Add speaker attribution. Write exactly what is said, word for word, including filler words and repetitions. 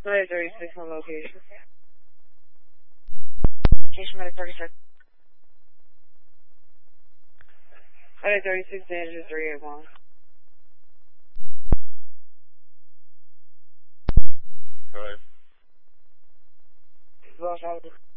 Speaker 1: Medic thirty-six on location.
Speaker 2: Location Medic thirty-six.
Speaker 1: Medic thirty-six, danger three eight one.
Speaker 3: Go ahead.
Speaker 1: Los Altos.